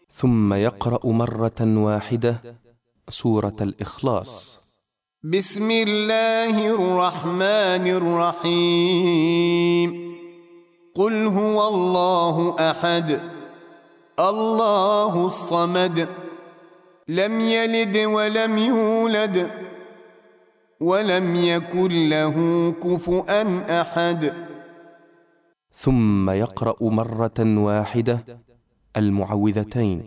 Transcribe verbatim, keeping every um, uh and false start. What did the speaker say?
ثم يقرأ مرة واحدة سورة الإخلاص. بسم الله الرحمن الرحيم. قل هو الله أحد الله الصمد لم يلد ولم يولد ولم يكن له كفؤا أحد. ثم يقرأ مرة واحدة المعوذتين.